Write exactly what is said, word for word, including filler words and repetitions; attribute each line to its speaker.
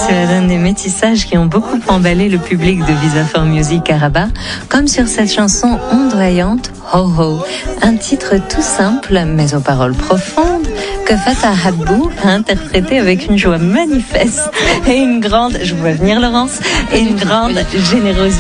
Speaker 1: cela donne des métissages qui ont beaucoup emballé le public de Visa for Music à Rabat, comme sur cette chanson ondoyante, Ho Ho, un titre tout simple mais aux paroles profondes que Fatah Habou a interprété avec une joie manifeste et une grande, je vois venir Laurence, et une grande générosité.